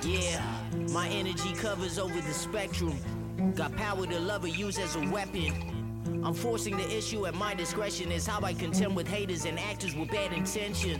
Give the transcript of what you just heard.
Yeah, my energy covers over the spectrum. Got power to love or use as a weapon. I'm forcing the issue at my discretion is how I contend with haters and actors with bad intentions.